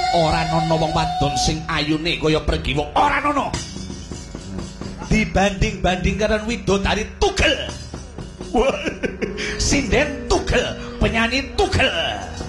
ora ana wong wadon sing ayune kaya Pregiwa, ora ana. Dibanding-banding karo widodari tugel. Sinden tugel, penyanyi tugel.